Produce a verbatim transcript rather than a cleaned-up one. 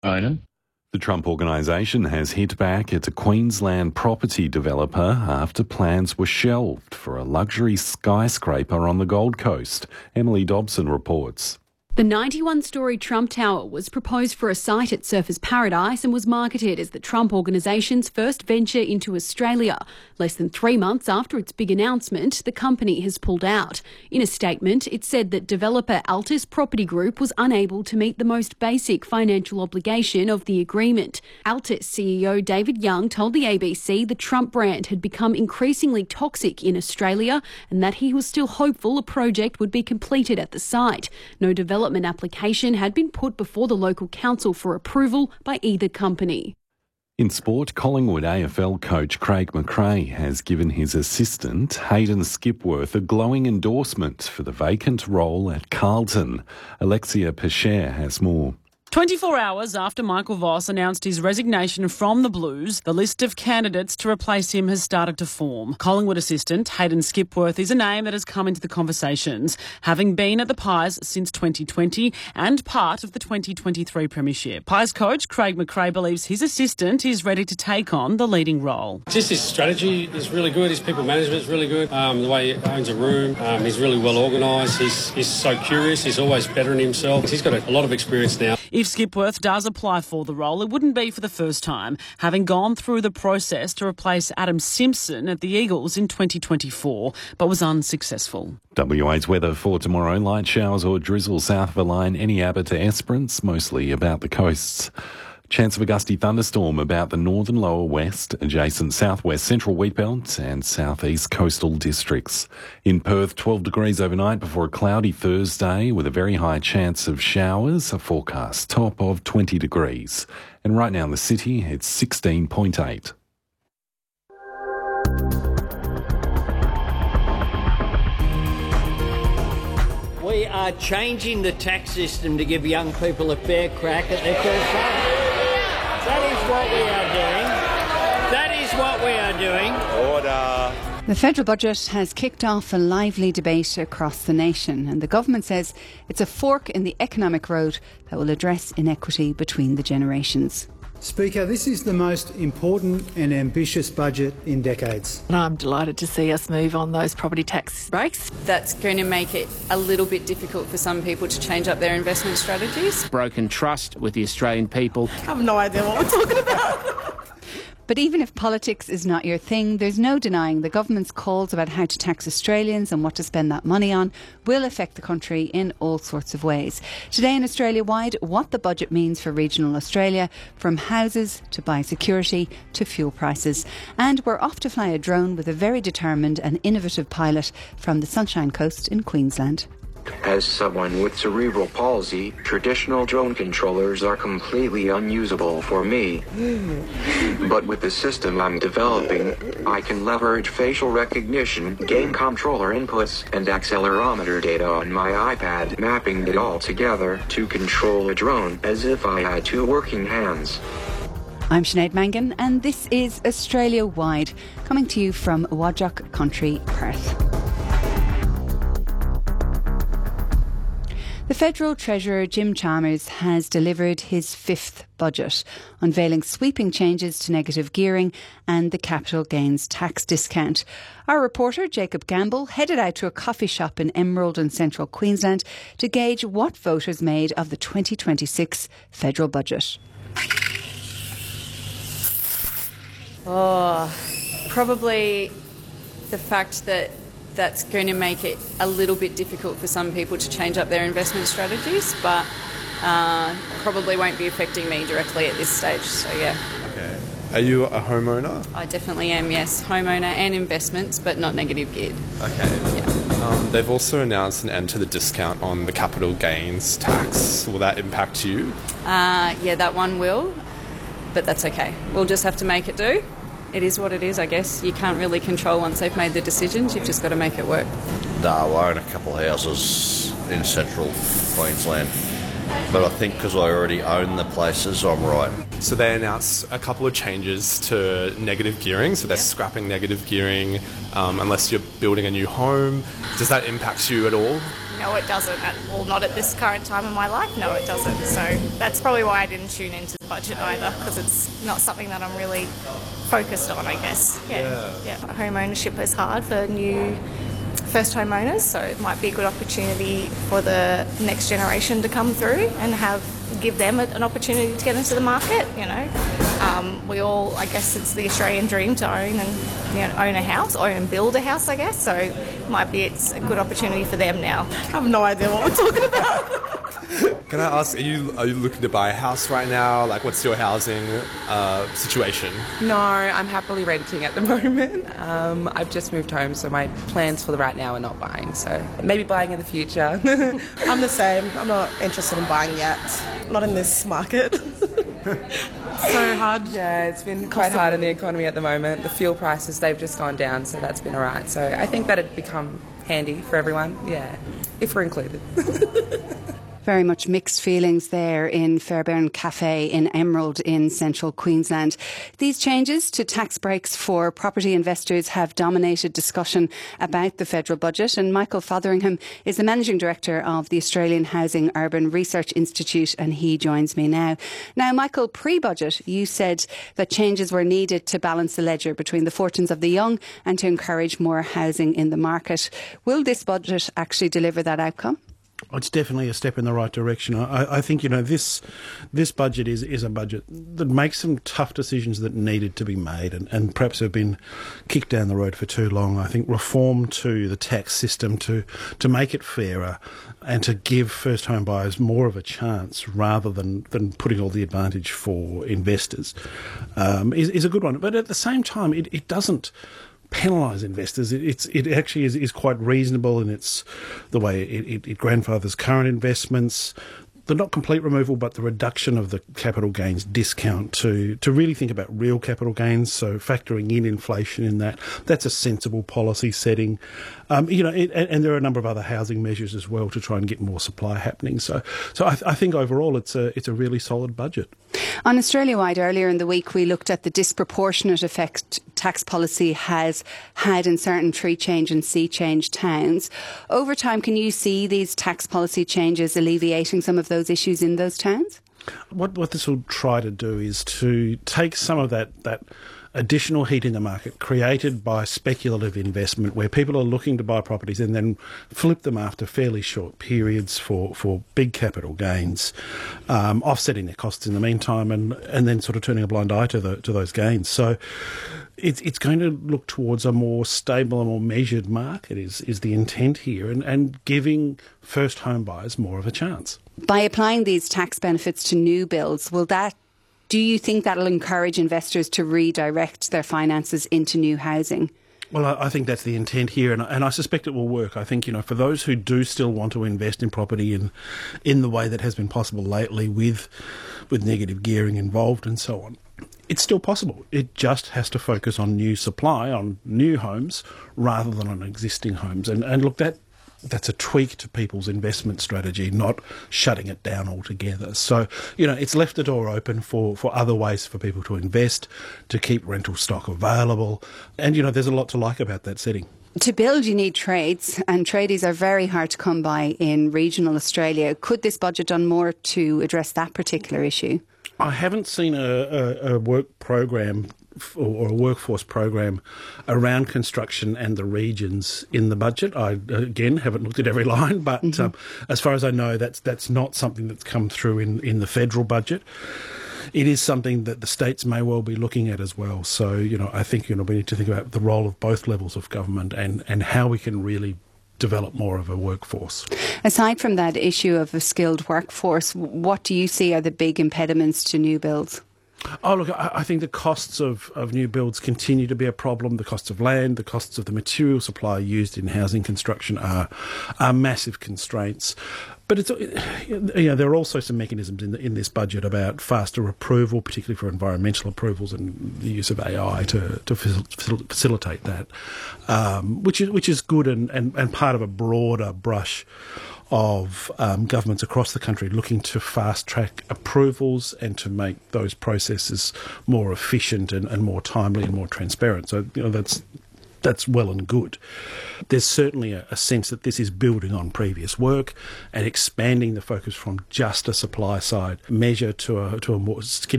owner. The Trump Organisation has hit back at a Queensland property developer after plans were shelved for a luxury skyscraper on the Gold Coast. Emily Dobson reports. The ninety-one storey Trump Tower was proposed for a site at Surfers Paradise and was marketed as the Trump Organisation's first venture into Australia. Less than three months after its big announcement, the company has pulled out. In a statement, it said that developer Altus Property Group was unable to meet the most basic financial obligation of the agreement. Altus C E O David Young told the A B C the Trump brand had become increasingly toxic in Australia and that he was still hopeful a project would be completed at the site. No developer Development application had been put before the local council for approval by either company. In sport, Collingwood A F L coach Craig McRae has given his assistant Hayden Skipworth a glowing endorsement for the vacant role at Carlton. Alexia Pescher has more. twenty-four hours after Michael Voss announced his resignation from the Blues, the list of candidates to replace him has started to form. Collingwood assistant Hayden Skipworth is a name that has come into the conversations, having been at the Pies since twenty twenty and part of the twenty twenty-three Premiership. Pies coach Craig McRae believes his assistant is ready to take on the leading role. Just his strategy is really good, his people management is really good, um, the way he owns a room, um, he's really well organised, he's, he's so curious, he's always bettering himself. He's got a, a lot of experience now. If Skipworth does apply for the role, it wouldn't be for the first time, having gone through the process to replace Adam Simpson at the Eagles in twenty twenty-four, but was unsuccessful. W A's weather for tomorrow: light showers or drizzle south of the line, any Abbott to Esperance, mostly about the coasts. Chance of a gusty thunderstorm about the northern lower west, adjacent southwest central wheatbelt and southeast coastal districts. In Perth, twelve degrees overnight before a cloudy Thursday with a very high chance of showers, a forecast top of twenty degrees. And right now in the city, it's sixteen point eight. We are changing the tax system to give young people a fair crack at their first home. That is what we are doing. That is what we are doing. Order. The federal budget has kicked off a lively debate across the nation, and the government says it's a fork in the economic road that will address inequity between the generations. Speaker, this is the most important and ambitious budget in decades. And I'm delighted to see us move on those property tax breaks. That's going to make it a little bit difficult for some people to change up their investment strategies. Broken trust with the Australian people. I have no idea what we're talking about. But even if politics is not your thing, there's no denying the government's calls about how to tax Australians and what to spend that money on will affect the country in all sorts of ways. Today in Australia-wide, what the budget means for regional Australia, from houses to biosecurity to fuel prices. And we're off to fly a drone with a very determined and innovative pilot from the Sunshine Coast in Queensland. As someone with cerebral palsy, traditional drone controllers are completely unusable for me. But with the system I'm developing, I can leverage facial recognition, gain controller inputs, and accelerometer data on my iPad, mapping it all together to control a drone as if I had two working hands. I'm Sinead Mangan, and this is Australia Wide, coming to you from Wadjock Country, Perth. The Federal Treasurer Jim Chalmers has delivered his fifth budget, unveiling sweeping changes to negative gearing and the capital gains tax discount. Our reporter Jacob Gamble headed out to a coffee shop in Emerald in central Queensland to gauge what voters made of the twenty twenty-six federal budget. Oh, probably the fact that that's going to make it a little bit difficult for some people to change up their investment strategies, but uh, probably won't be affecting me directly at this stage, so yeah. Okay. Are you a homeowner? I definitely am, yes. Homeowner and investments, but not negative geared. Okay. Yeah. Um, they've also announced an end to the discount on the capital gains tax. Will that impact you? Uh, yeah, that one will, but that's okay. We'll just have to make it do. It is what it is, I guess. You can't really control once they've made the decisions. You've just got to make it work. No, I own a couple of houses in central Queensland. But I think because I already own the places, I'm right. So they announced a couple of changes to negative gearing. So they're yeah. scrapping negative gearing um, unless you're building a new home. Does that impact you at all? No, it doesn't. At, well, not at this current time in my life. No, it doesn't. So that's probably why I didn't tune into the budget either, because it's not something that I'm really focused on, I guess. Yeah. Yeah. yeah. Home ownership is hard for new first home owners, so it might be a good opportunity for the next generation to come through and have give them an opportunity to get into the market. You know, um, we all, I guess, it's the Australian dream to own and you know, own a house, own and build a house. I guess so. It might be it's a good opportunity for them now. I have no idea what I'm talking about. Can I ask, are you are you looking to buy a house right now? Like, what's your housing uh, situation? No, I'm happily renting at the moment. Um, I've just moved home, so my plans for the right now are not buying. So maybe buying in the future. I'm the same. I'm not interested in buying yet. Not in this market. So hard. Yeah, it's been quite hard in the economy at the moment. The fuel prices, they've just gone down, so that's been all right. So I think that'd become handy for everyone, yeah, if we're included. Very much mixed feelings there in Fairbairn Cafe in Emerald in central Queensland. These changes to tax breaks for property investors have dominated discussion about the federal budget, and Michael Fotheringham is the Managing Director of the Australian Housing Urban Research Institute, and he joins me now. Now, Michael, pre-budget you said that changes were needed to balance the ledger between the fortunes of the young and to encourage more housing in the market. Will this budget actually deliver that outcome? It's definitely a step in the right direction. I, I think, you know, this this budget is, is a budget that makes some tough decisions that needed to be made and, and perhaps have been kicked down the road for too long. I think reform to the tax system to, to make it fairer and to give first home buyers more of a chance rather than, than putting all the advantage for investors um, is, is a good one. But at the same time, it, it doesn't penalise investors. It, it's it actually is, is quite reasonable in its the way it, it, it grandfathers current investments. The not complete removal, but the reduction of the capital gains discount to to really think about real capital gains. So factoring in inflation in that, that's a sensible policy setting. Um, you know, it, and, and there are a number of other housing measures as well to try and get more supply happening. So, so I, I think overall it's a it's a really solid budget. On Australia-wide, earlier in the week, we looked at the disproportionate effect tax policy has had in certain tree change and sea change towns. Over time, can you see these tax policy changes alleviating some of those issues in those towns? What what this will try to do is to take some of that that additional heat in the market created by speculative investment where people are looking to buy properties and then flip them after fairly short periods for, for big capital gains, um, offsetting their costs in the meantime and, and then sort of turning a blind eye to the, to those gains. So it's it's going to look towards a more stable and more measured market is, is the intent here and, and giving first home buyers more of a chance. By applying these tax benefits to new builds, will that Do you think that'll encourage investors to redirect their finances into new housing? Well, I think that's the intent here, and, and I suspect it will work. I think, you know, for those who do still want to invest in property in in the way that has been possible lately with with negative gearing involved and so on, it's still possible. It just has to focus on new supply, on new homes, rather than on existing homes. And, and look, that that's a tweak to people's investment strategy, not shutting it down altogether. So, you know, it's left the door open for, for other ways for people to invest, to keep rental stock available. And, you know, there's a lot to like about that setting. To build, you need trades, and tradies are very hard to come by in regional Australia. Could this budget done more to address that particular issue? I haven't seen a, a, a work program or a workforce program around construction and the regions in the budget. I, again, haven't looked at every line, but mm-hmm. um, as far as I know, that's that's not something that's come through in, in the federal budget. It is something that the states may well be looking at as well. So, you know, I think, you know, we need to think about the role of both levels of government and, and how we can really develop more of a workforce. Aside from that issue of a skilled workforce, what do you see are the big impediments to new builds? Oh, look, I think the costs of, of new builds continue to be a problem. The costs of land, the costs of the material supply used in housing construction are are massive constraints. But it's, you know, there are also some mechanisms in, the, in this budget about faster approval, particularly for environmental approvals and the use of A I to, to facilitate that, um, which is which is good and, and, and part of a broader brush of um, governments across the country looking to fast-track approvals and to make those processes more efficient and, and more timely and more transparent. So, you know, that's that's well and good. There's certainly a, a sense that this is building on previous work and expanding the focus from just a supply side measure to a to a more getting